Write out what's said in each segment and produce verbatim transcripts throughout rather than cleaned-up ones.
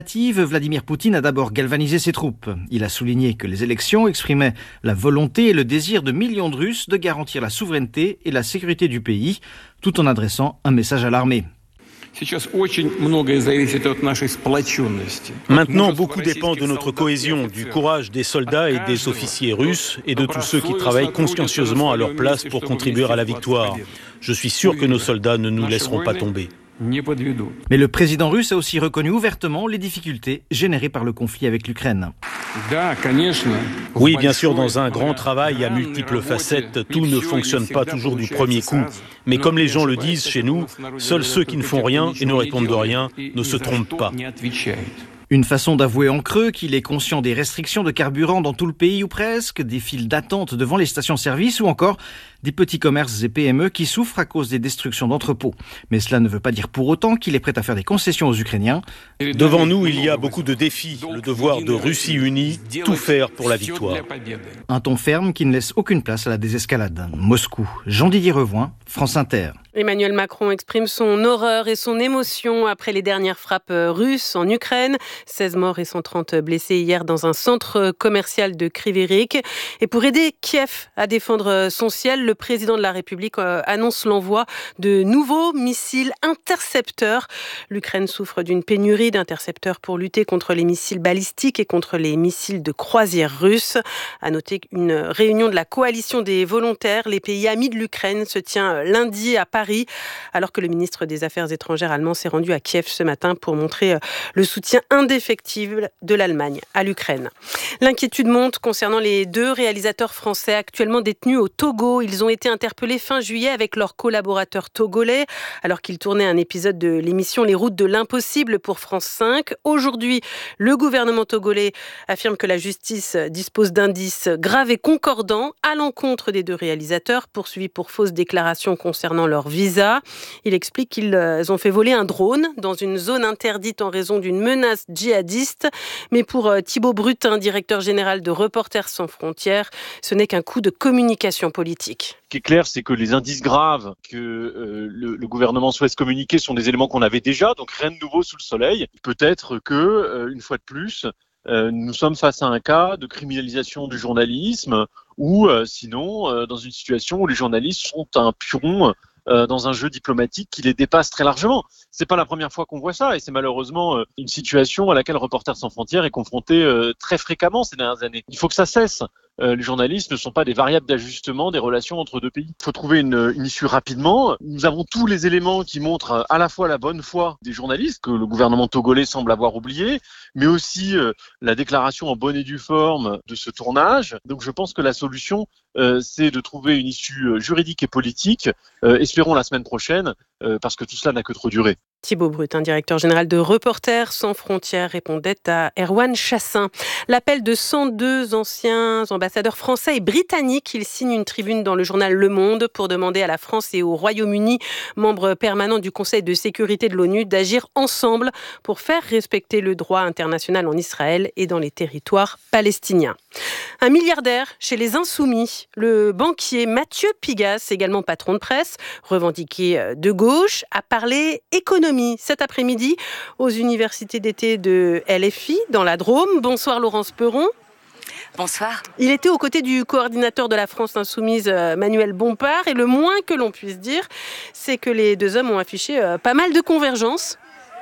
Vladimir Poutine a d'abord galvanisé ses troupes. Il a souligné que les élections exprimaient la volonté et le désir de millions de Russes de garantir la souveraineté et la sécurité du pays, tout en adressant un message à l'armée. Maintenant, beaucoup dépend de notre cohésion, du courage des soldats et des officiers russes et de tous ceux qui travaillent consciencieusement à leur place pour contribuer à la victoire. Je suis sûr que nos soldats ne nous laisseront pas tomber. Mais le président russe a aussi reconnu ouvertement les difficultés générées par le conflit avec l'Ukraine. Oui, bien sûr, dans un grand travail à multiples facettes, tout ne fonctionne pas toujours du premier coup. Mais comme les gens le disent chez nous, seuls ceux qui ne font rien et ne répondent de rien ne se trompent pas. Une façon d'avouer en creux qu'il est conscient des restrictions de carburant dans tout le pays ou presque, des files d'attente devant les stations-service ou encore des petits commerces et P M E qui souffrent à cause des destructions d'entrepôts. Mais cela ne veut pas dire pour autant qu'il est prêt à faire des concessions aux Ukrainiens. Devant nous, il y a beaucoup de défis. Le devoir de Russie unie, tout faire pour la victoire. Un ton ferme qui ne laisse aucune place à la désescalade. Moscou, Jean-Didier Revoin, France Inter. Emmanuel Macron exprime son horreur et son émotion après les dernières frappes russes en Ukraine. seize morts et cent trente blessés hier dans un centre commercial de Kryvyi-Rih. Et pour aider Kiev à défendre son ciel, le président de la République annonce l'envoi de nouveaux missiles intercepteurs. L'Ukraine souffre d'une pénurie d'intercepteurs pour lutter contre les missiles balistiques et contre les missiles de croisière russes. À noter qu'une réunion de la coalition des volontaires, les pays amis de l'Ukraine, se tient lundi à Paris, alors que le ministre des Affaires étrangères allemand s'est rendu à Kiev ce matin pour montrer le soutien indéfectible de l'Allemagne à l'Ukraine. L'inquiétude monte concernant les deux réalisateurs français actuellement détenus au Togo. Ils ont été interpellés fin juillet avec leurs collaborateurs togolais, alors qu'ils tournaient un épisode de l'émission Les Routes de l'Impossible pour France cinq. Aujourd'hui, le gouvernement togolais affirme que la justice dispose d'indices graves et concordants à l'encontre des deux réalisateurs, poursuivis pour fausses déclarations concernant leur visa. Il explique qu'ils ont fait voler un drone dans une zone interdite en raison d'une menace djihadiste. Mais pour Thibaut Brutin, directeur général de Reporters sans frontières, ce n'est qu'un coup de communication politique. Ce qui est clair, c'est que les indices graves que euh, le, le gouvernement souhaite communiquer sont des éléments qu'on avait déjà, donc rien de nouveau sous le soleil. Peut-être que, euh, une fois de plus, euh, nous sommes face à un cas de criminalisation du journalisme ou euh, sinon euh, dans une situation où les journalistes sont un pion euh, dans un jeu diplomatique qui les dépasse très largement. C'est pas la première fois qu'on voit ça et c'est malheureusement euh, une situation à laquelle Reporters sans frontières est confronté euh, très fréquemment ces dernières années. Il faut que ça cesse. Euh, les journalistes ne sont pas des variables d'ajustement des relations entre deux pays. Il faut trouver une, une issue rapidement. Nous avons tous les éléments qui montrent à la fois la bonne foi des journalistes, que le gouvernement togolais semble avoir oublié, mais aussi euh, la déclaration en bonne et due forme de ce tournage. Donc je pense que la solution, euh, c'est de trouver une issue juridique et politique. Euh, espérons la semaine prochaine, euh, parce que tout cela n'a que trop duré. Thibaut Brutin, directeur général de Reporters sans frontières, répondait à Erwan Chassin. L'appel de cent deux anciens ambassadeurs français et britanniques. Ils signent une tribune dans le journal Le Monde pour demander à la France et au Royaume-Uni, membres permanents du Conseil de sécurité de l'ONU, d'agir ensemble pour faire respecter le droit international en Israël et dans les territoires palestiniens. Un milliardaire chez les Insoumis, le banquier Mathieu Pigas, également patron de presse, revendiqué de gauche, a parlé économie cet après-midi aux universités d'été de L F I dans la Drôme. Bonsoir Laurence Perron. Bonsoir. Il était aux côtés du coordinateur de la France Insoumise, Manuel Bompard, et le moins que l'on puisse dire, c'est que les deux hommes ont affiché pas mal de convergences.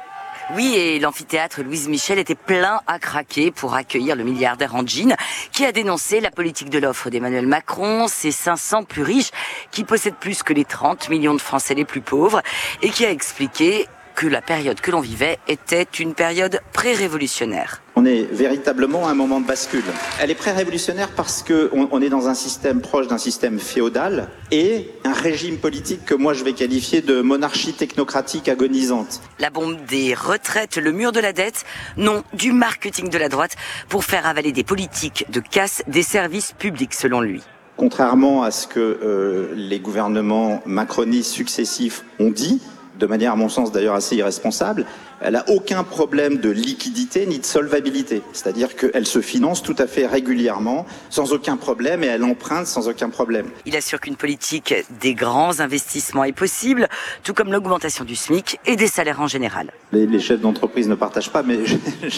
Oui, et l'amphithéâtre Louise Michel était plein à craquer pour accueillir le milliardaire en jean qui a dénoncé la politique de l'offre d'Emmanuel Macron, ses cinq cents plus riches qui possèdent plus que les trente millions de Français les plus pauvres et qui a expliqué que la période que l'on vivait était une période pré-révolutionnaire. On est véritablement à un moment de bascule. Elle est pré-révolutionnaire parce qu'on on est dans un système proche d'un système féodal et un régime politique que moi je vais qualifier de monarchie technocratique agonisante. La bombe des retraites, le mur de la dette, non, du marketing de la droite pour faire avaler des politiques de casse des services publics selon lui. Contrairement à ce que euh, les gouvernements macronistes successifs ont dit, de manière à mon sens d'ailleurs assez irresponsable, elle n'a aucun problème de liquidité ni de solvabilité. C'est-à-dire qu'elle se finance tout à fait régulièrement, sans aucun problème, et elle emprunte sans aucun problème. Il assure qu'une politique des grands investissements est possible, tout comme l'augmentation du SMIC et des salaires en général. Les, les chefs d'entreprise ne partagent pas, mais